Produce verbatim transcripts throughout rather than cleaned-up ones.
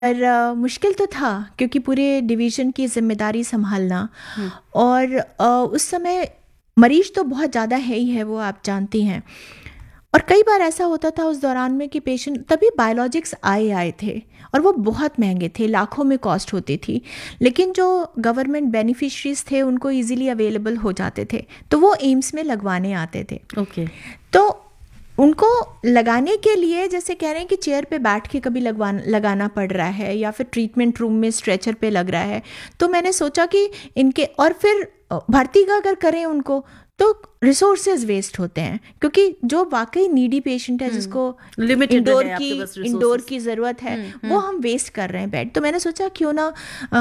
पर अ, मुश्किल तो था क्योंकि पूरे डिवीज़न की ज़िम्मेदारी सँभालना। हुँ। और अ, उस समय मरीज़ तो बहुत ज़्यादा है ही है, वो आप जानती हैं। और कई बार ऐसा होता था उस दौरान में कि पेशेंट तभी बायोलॉजिक्स आए आए थे और वो बहुत महंगे थे, लाखों में कॉस्ट होती थी। लेकिन जो गवर्नमेंट बेनिफिशरीज़ थे उनको ईज़िली अवेलेबल हो जाते थे, तो वो एम्स में लगवाने आते थे। ओके। तो उनको लगाने के लिए जैसे कह रहे हैं कि चेयर पे बैठ के कभी लगवा लगाना पड़ रहा है या फिर ट्रीटमेंट रूम में स्ट्रेचर पे लग रहा है। तो मैंने सोचा कि इनके और फिर अ, भर्ती का अगर करें उनको तो रिसोर्सेज वेस्ट होते हैं, क्योंकि जो वाकई नीडी पेशेंट है हुँ। जिसको लिमिटेड इंडोर है की आपके पास इंडोर रिसोर्सेज़। की ज़रूरत है, हुँ, वो हुँ। हम वेस्ट कर रहे हैं बेड। तो मैंने सोचा क्यों ना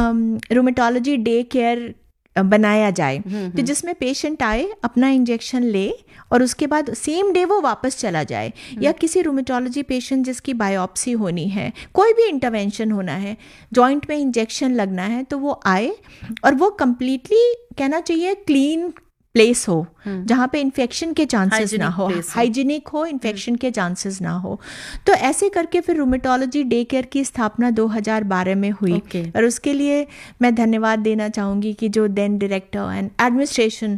रोमेटोलॉजी डे केयर बनाया जाए, हुँ, तो हुँ। जिसमें पेशेंट आए, अपना इंजेक्शन ले और उसके बाद सेम डे वो वापस चला जाए। या किसी रूमेटोलॉजी पेशेंट जिसकी बायोप्सी होनी है, कोई भी इंटरवेंशन होना है, जॉइंट में इंजेक्शन लगना है, तो वो आए और वो कंप्लीटली कहना चाहिए क्लीन प्लेस हो, हुँ। जहाँ पे इन्फेक्शन के चांसेस ना हाइजीनिक हो, प्लेस हो। हाइजीनिक हो, इन्फेक्शन के चांसेस ना हो। तो ऐसे करके फिर रूमेटोलॉजी डे केयर की स्थापना दो हज़ार बारह में हुई। ओके। और उसके लिए मैं धन्यवाद देना चाहूँगी कि जो देन डायरेक्टर एंड एडमिनिस्ट्रेशन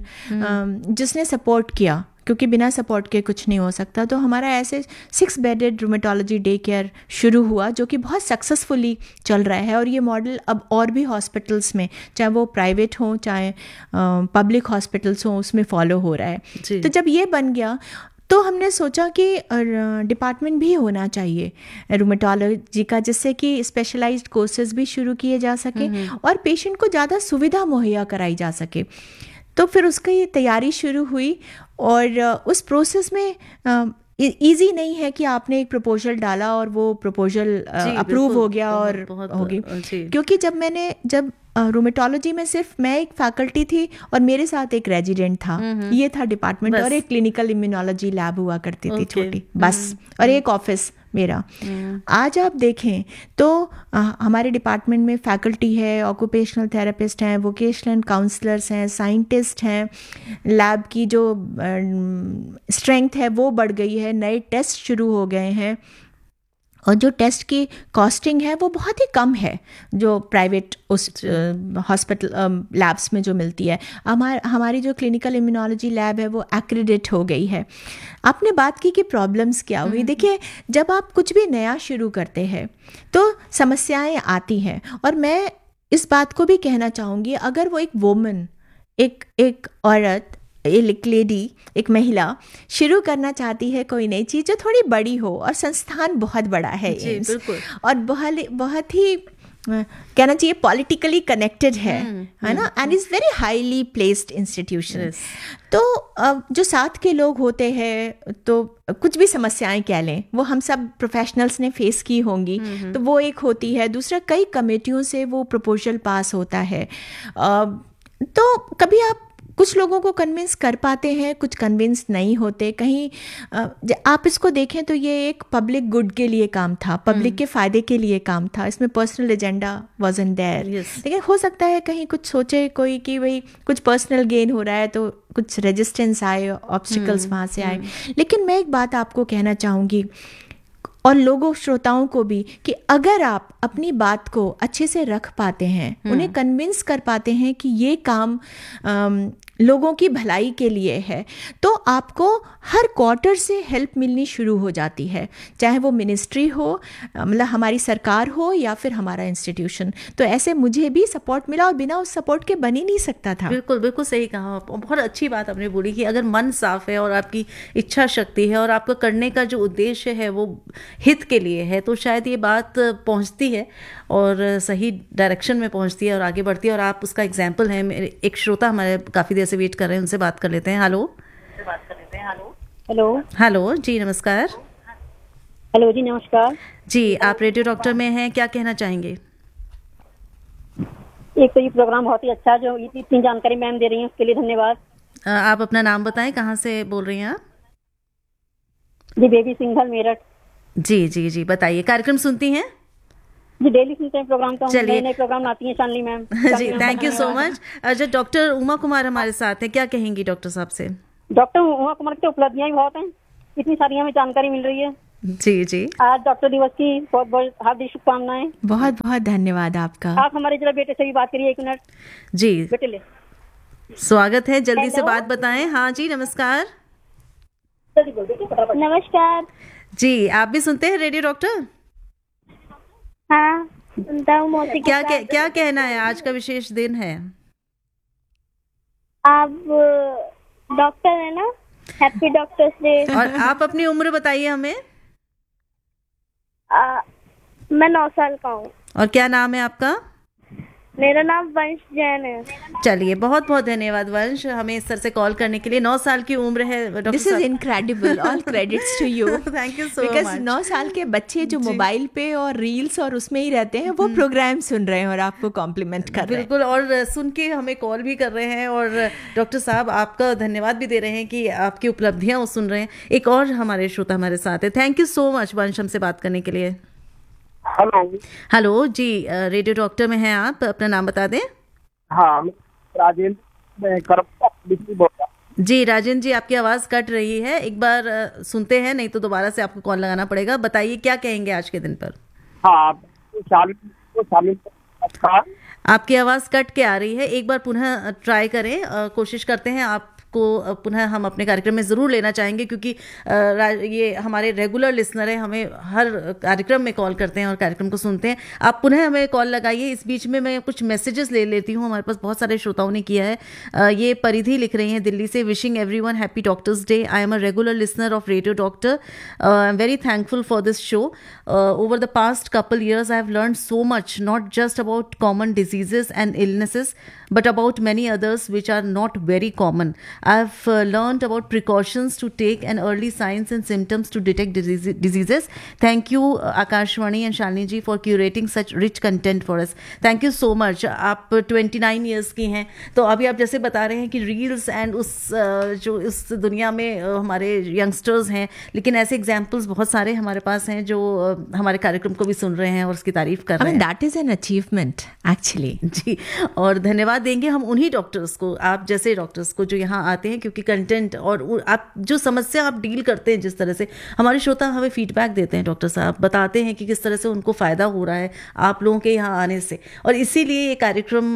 जिसने सपोर्ट किया, क्योंकि बिना सपोर्ट के कुछ नहीं हो सकता। तो हमारा ऐसे six bedded rheumatology day care शुरू हुआ, जो कि बहुत सक्सेसफुली चल रहा है। और ये मॉडल अब और भी हॉस्पिटल्स में, चाहे वो प्राइवेट हों चाहे पब्लिक हॉस्पिटल्स हों, उसमें फॉलो हो रहा है। जी। तो जब ये बन गया तो हमने सोचा कि डिपार्टमेंट भी होना चाहिए रूमेटोलॉजी का, जिससे कि स्पेशलाइज्ड कोर्सेज भी शुरू किए जा सके और पेशेंट को ज़्यादा सुविधा मुहैया कराई जा सके। तो फिर उसकी तैयारी शुरू हुई और अ, उस प्रोसेस में इजी नहीं है कि आपने एक प्रपोजल डाला और वो प्रपोजल जी, अप्रूव बिल्कुल। हो गया बहुत, और बहुत हो गई। अ, जी। क्योंकि जब मैंने जब रूमेटोलॉजी में सिर्फ मैं एक फैकल्टी थी और मेरे साथ एक रेजिडेंट था, हुँ, हुँ। ये था डिपार्टमेंट, और बस। एक क्लिनिकल इम्यूनोलॉजी लैब हुआ करती थी ओके। छोटी, हुँ, बस, और एक ऑफिस मेरा। हुँ। आज आप देखें तो अ, हमारे डिपार्टमेंट में फैकल्टी है, ऑक्यूपेशनल थेरेपिस्ट हैं, वोकेशनल काउंसलर्स हैं, साइंटिस्ट हैं, लैब की जो स्ट्रेंथ है वो बढ़ गई है, नए टेस्ट शुरू हो गए हैं और जो टेस्ट की कॉस्टिंग है वो बहुत ही कम है जो प्राइवेट उस हॉस्पिटल लैब्स में जो मिलती है। हमार हमारी जो क्लिनिकल इम्यूनोलॉजी लैब है वो एक्रेडिट हो गई है। आपने बात की कि प्रॉब्लम्स क्या हुई। देखिए, जब आप कुछ भी नया शुरू करते हैं तो समस्याएं आती हैं, और मैं इस बात को भी कहना चाहूँगी, अगर वो एक वुमन, एक एक औरत, एक लेडी, एक महिला शुरू करना चाहती है कोई नई चीज़ जो थोड़ी बड़ी हो, और संस्थान बहुत बड़ा है जी, एम्स, बिल्कुल। और बहुत बहुत ही अ, कहना चाहिए पॉलिटिकली कनेक्टेड है, हुँ, है ना, and is very highly placed institution. Yes. तो अ, जो साथ के लोग होते हैं, तो कुछ भी समस्याएं कह लें वो हम सब प्रोफेशनल्स ने फेस की होंगी, तो वो एक होती है। दूसरा, कई कमेटियों से वो प्रपोजल पास होता है। अ, तो कभी आप कुछ लोगों को कन्विंस कर पाते हैं, कुछ कन्विंस नहीं होते। कहीं अ, ज- आप इसको देखें तो ये एक पब्लिक गुड के लिए काम था, पब्लिक के फ़ायदे के लिए काम था, इसमें personal agenda wasn't there. Yes. लेकिन हो सकता है कहीं कुछ सोचे कोई कि भाई कुछ पर्सनल गेन हो रहा है, तो कुछ रेजिस्टेंस आए, ऑब्स्टिकल्स वहाँ से आए। लेकिन मैं एक बात आपको कहना चाहूँगी, और लोगों श्रोताओं को भी, कि अगर आप अपनी बात को अच्छे से रख पाते हैं, उन्हें कन्विंस कर पाते हैं कि ये काम अम, लोगों की भलाई के लिए है, तो आपको हर क्वार्टर से हेल्प मिलनी शुरू हो जाती है, चाहे वो मिनिस्ट्री हो, मतलब हमारी सरकार हो, या फिर हमारा इंस्टीट्यूशन। तो ऐसे मुझे भी सपोर्ट मिला और बिना उस सपोर्ट के बन ही नहीं सकता था। बिल्कुल, बिल्कुल सही कहा आप। बहुत अच्छी बात आपने बोली कि अगर मन साफ है और आपकी इच्छा शक्ति है और आपका करने का जो उद्देश्य है वो हित के लिए है, तो शायद ये बात पहुंचती है और सही डायरेक्शन में पहुंचती है और आगे बढ़ती है। और आप उसका एग्जाम्पल हैं। मेरे एक श्रोता हमारे काफ़ी देर से वेट कर रहे हैं, उनसे बात कर लेते हैं। Hello hello. हेलो जी, नमस्कार। हेलो जी, नमस्कार। जी, आप रेडियो डॉक्टर में हैं, क्या कहना चाहेंगे? एक तो ये प्रोग्राम बहुत ही अच्छा है, जो इतनी इतनी जानकारी मैम दे रही हैं, उसके लिए धन्यवाद। अ, आप अपना नाम बताएं, कहाँ से बोल रही हैं आप? जी, बेबी सिंघल, मेरठ। जी जी जी, बताइए, कार्यक्रम सुनती हैं? जी, डेली सुनते हैं प्रोग्राम, तो हम चलिए। नए नए प्रोग्राम लाती हैं Shalini ma'am. Ji, thank you so much. अच्छा, डॉक्टर उमा कुमार हमारे साथ हैं, क्या कहेंगी डॉक्टर साहब से? डॉक्टर उमा कुमार की उपलब्धियां भी बहुत हैं, इतनी सारी हमें जानकारी मिल रही है। जी जी आज डॉक्टर दिवस की बहुत बहुत हार्दिक शुभकामनाएं। बहुत बहुत धन्यवाद आपका। आप हमारे जरा बेटे से भी बात करिए, एक मिनट। जी बेटे ले। स्वागत है, जल्दी से हेलो। बात बताएं। हाँ जी नमस्कार। जल्दी बोल बेटे, फटाफट। नमस्कार। जी आप भी सुनते हैं रेडियो डॉक्टर? हाँ सुनता हूँ मौसी के क्या साथ। क्या क्या कहना है, आज का विशेष दिन है। आप डॉक्टर है ना, हैप्पी डॉक्टर्स डे। और आप अपनी उम्र बताइए हमें। आ, मैं नौ साल का हूँ। और क्या नाम है आपका? मेरा नाम वंश जैन है। चलिए बहुत बहुत धन्यवाद वंश, हमें इस तरह से कॉल करने के लिए। नौ साल की उम्र है doctor this is incredible, all credits to you. Thank you so because much. नौ साल के बच्चे जो मोबाइल पे और रील्स और उसमें ही रहते हैं, वो प्रोग्राम सुन रहे हैं और आपको कॉम्प्लीमेंट कर रहे हैं। बिल्कुल, और सुन के हमें कॉल भी कर रहे हैं, और डॉक्टर साहब आपका धन्यवाद भी दे रहे हैं कि आपकी उपलब्धियां वो सुन रहे हैं। एक और हमारे श्रोता हमारे साथ है। थैंक यू सो मच वंश हमसे बात करने के लिए। हेलो। हेलो जी, रेडियो डॉक्टर में हैं आप, अपना नाम बता दें। हाँ राजेंद्र, मैं करप्पा बोल रहा हूँ। जी राजेंद्र जी, आपकी आवाज़ कट रही है, एक बार अ, सुनते हैं, नहीं तो दोबारा से आपको कॉल लगाना पड़ेगा। बताइए क्या कहेंगे आज के दिन पर। हाँ शालिनी को शालिनी को नमस्कार। आपकी आवाज़ कट के आ रही है, एक बार पुनः ट्राई करें। अ, कोशिश करते हैं, आपको अ, पुनः हम अपने कार्यक्रम में ज़रूर लेना चाहेंगे, क्योंकि अ, रा- ये हमारे रेगुलर लिसनर हैं, हमें हर कार्यक्रम में कॉल करते हैं और कार्यक्रम को सुनते हैं। आप पुनः हमें कॉल लगाइए। इस बीच में मैं कुछ मैसेजेस ले लेती हूँ, हमारे पास बहुत सारे श्रोताओं ने किया है। अ, ये परिधि लिख रही हैं दिल्ली से। Wishing everyone happy doctors day. I am a regular listener of radio doctor. I am very thankful for this show. Over the past couple years I have learned so much, not just about common diseases and illnesses, but about many others which are not very common. I have uh, learned about precautions to take and early signs and symptoms to detect disease- diseases. Thank you uh, Akashwani and Shalini ji for curating such rich content for us. Thank you so much. आप उनतीस years की हैं, तो अभी आप जैसे बता रहे हैं कि रील्स एंड उस uh, जो इस दुनिया में uh, हमारे यंगस्टर्स हैं, लेकिन ऐसे एग्जाम्पल्स बहुत सारे हमारे पास हैं जो uh, हमारे कार्यक्रम को भी सुन रहे हैं और उसकी तारीफ कर I रहे mean, हैं। that is an achievement actually. जी, और धन्यवाद देंगे हम उन्हीं डॉक्टर्स को, आप जैसे डॉक्टर्स को जो यहाँ आते हैं, क्योंकि कंटेंट और उ- आप जो समस्या आप डील करते हैं, जिस तरह से हमारे श्रोता हमें फीडबैक देते हैं, डॉक्टर साहब बताते हैं कि किस तरह से उनको फ़ायदा हो रहा है आप लोगों के यहाँ आने से, और इसीलिए ये कार्यक्रम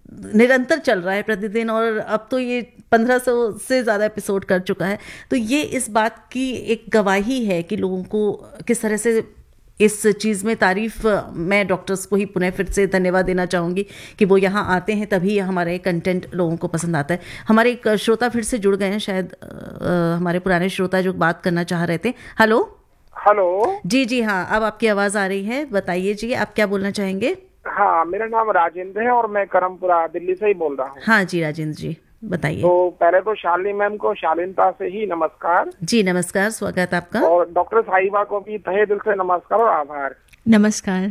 निरंतर चल रहा है प्रतिदिन, और अब तो ये पंद्रह सौ से ज़्यादा एपिसोड कर चुका है। तो ये इस बात की एक गवाही है कि लोगों को किस तरह से इस चीज़ में तारीफ, मैं डॉक्टर्स को ही पुनः फिर से धन्यवाद देना चाहूँगी कि वो यहाँ आते हैं, तभी हमारे कंटेंट लोगों को पसंद आता है। हमारे एक श्रोता फिर से जुड़ गए हैं, शायद अ, हमारे पुराने श्रोता जो बात करना चाह रहे थे। हेलो। हेलो। जी जी हाँ, अब आपकी आवाज़ आ रही है, बताइए जी आप क्या बोलना चाहेंगे। हाँ मेरा नाम राजेंद्र है और मैं करमपुरा दिल्ली से ही बोल रहा हूँ। हाँ जी राजेंद्र जी बताइए। तो पहले तो शालिनी मैम को शालीनता से ही नमस्कार। जी नमस्कार, स्वागत आपका। और डॉक्टर साहिबा को भी तहे दिल से नमस्कार और आभार। नमस्कार।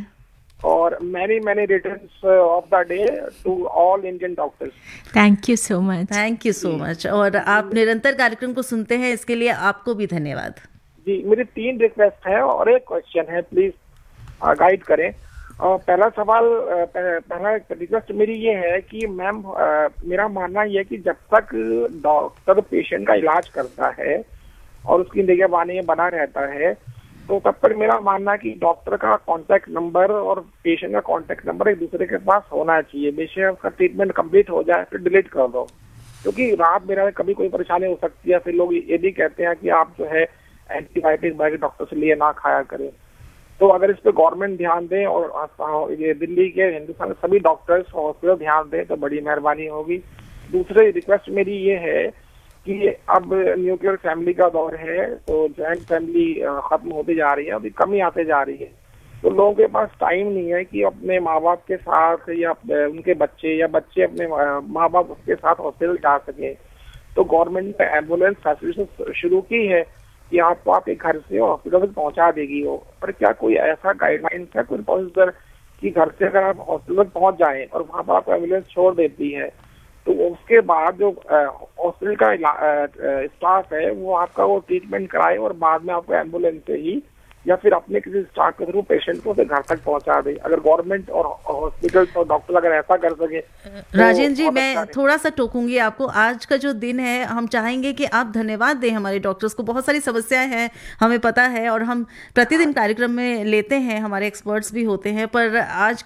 और many many returns of the day to all Indian doctors. Thank you so much. Thank you so much. और आप निरंतर कार्यक्रम को सुनते हैं, इसके लिए आपको भी धन्यवाद। जी मेरी तीन रिक्वेस्ट है और एक क्वेश्चन है, प्लीज गाइड करें। और पहला सवाल, पह- पहला रिक्वेस्ट मेरी ये है कि मैम, मेरा मानना ये है कि जब तक डॉक्टर पेशेंट का इलाज करता है और उसकी निगरानी में बना रहता है, तो तब तक मेरा मानना है कि डॉक्टर का कांटेक्ट नंबर और पेशेंट का कांटेक्ट नंबर एक दूसरे के पास होना चाहिए। बेशक उसका ट्रीटमेंट कंप्लीट हो जाए फिर डिलीट कर दो, क्योंकि रात में कभी कोई परेशानी हो सकती है। फिर लोग ये भी कहते हैं कि आप जो है एंटीबायोटिक बाहर डॉक्टर से लिए ना खाया करें। तो अगर इस पे गवर्नमेंट ध्यान दे और ये दिल्ली के, हिंदुस्तान के सभी डॉक्टर्स हॉस्पिटल ध्यान दें तो बड़ी मेहरबानी होगी। दूसरी रिक्वेस्ट मेरी ये है कि अब न्यूक्लियर फैमिली का दौर है, तो जॉइंट फैमिली खत्म होती जा रही है, अभी कमी आते जा रही है। तो लोगों के पास टाइम नहीं है कि अपने माँ बाप के साथ या उनके बच्चे या बच्चे अपने माँ बाप के साथ हॉस्पिटल जा सके। तो गवर्नमेंट ने एम्बुलेंस फैसिलिटी शुरू की है कि आपको आपके घर से हॉस्पिटल तक पहुंचा देगी हो, पर क्या कोई ऐसा गाइडलाइंस है, कोई प्रोसीजर कि घर से अगर आप हॉस्पिटल तक पहुंच जाएं और वहां पर आपको एम्बुलेंस छोड़ देती है, तो उसके बाद जो हॉस्पिटल का स्टाफ है वो आपका वो ट्रीटमेंट कराए और बाद में आपको एम्बुलेंस से ही या फिर अपने किसी स्टाफ के थ्रू पेशेंट को उसे घर तक पहुंचा दे। अगर गवर्नमेंट और हॉस्पिटल और डॉक्टर अगर ऐसा कर सके तो राजेंद्र जी, बहुत मैं अच्छा है। थोड़ा सा टोकूंगी आपको। आज का जो दिन है, हम चाहेंगे कि आप धन्यवाद दें हमारे डॉक्टर्स को। बहुत सारी समस्याएं हैं, हमें पता है, और हम प्रतिदिन कार्यक्रम में लेते हैं, हमारे एक्सपर्ट्स भी होते हैं, पर आज